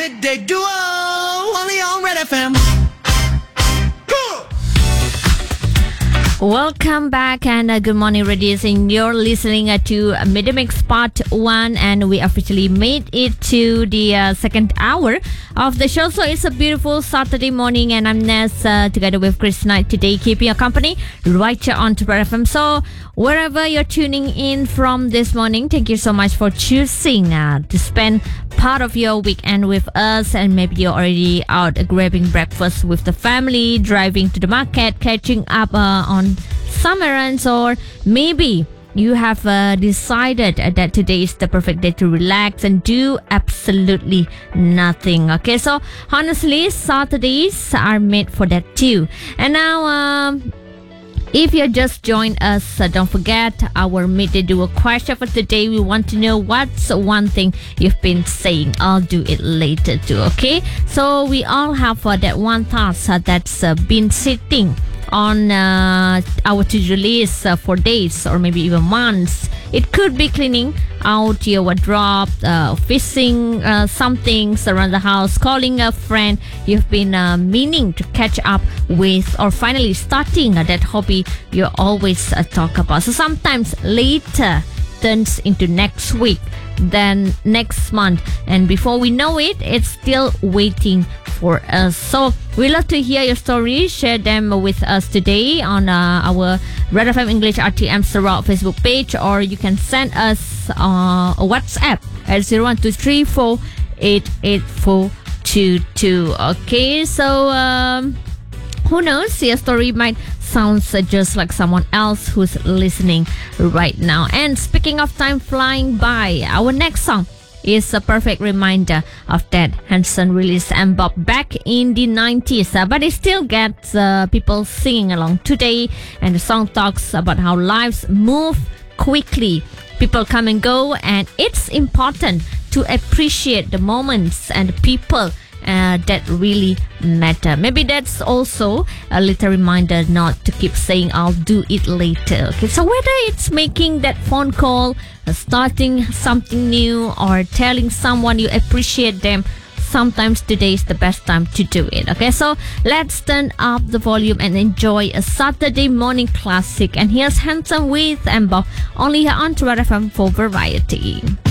Midday Duo, only on Red FM. Welcome back and good morning, ladies. And you're listening to Midday Mix Part 1, and we officially made it to the second hour of the show. So it's a beautiful Saturday morning, and I'm Ness together with Chris Knight today, keeping you company right here on Red FM. So wherever you're tuning in from this morning, thank you so much for choosing to spend part of your weekend with us. And maybe you're already out grabbing breakfast with the family, driving to the market, catching up on some errands, or maybe you have decided that today is the perfect day to relax and do absolutely nothing. Okay, so honestly, Saturdays are made for that too. And now if you just joined us, don't forget our Midday Duo question for today. We want to know what's one thing you've been saying, I'll do it later too. Okay, so we all have that one task that's been sitting on our to-do list for days or maybe even months. It could be cleaning out your wardrobe, fixing some things around the house, calling a friend you've been meaning to catch up with, or finally starting that hobby you always talk about. So sometimes later turns into next week, then next month, and before we know it, it's still waiting for us. So we love to hear your stories. Share them with us today on our Red FM English RTM Sarawak Facebook page, or you can send us a WhatsApp at 0123488422. Okay, so who knows, your story might sound just like someone else who's listening right now. And speaking of time flying by, our next song is a perfect reminder of that. Hanson released Mbop back in the 90s, but it still gets people singing along today. And the song talks about how lives move quickly, people come and go, and it's important to appreciate the moments and the people that really matter. Maybe that's also a little reminder not to keep saying I'll do it later. Okay, so whether it's making that phone call, starting something new, or telling someone you appreciate them, sometimes today is the best time to do it. Okay, so let's turn up the volume and enjoy a Saturday morning classic. And here's Handsome with Mbop, only here on Red FM for variety.